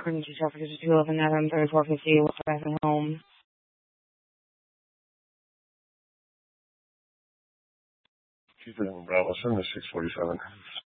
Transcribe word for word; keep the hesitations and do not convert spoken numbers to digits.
According to traffic, is two eleven Adam thirty-four fifty West Bathing Home. two thousand Bravo, send the six forty-seven.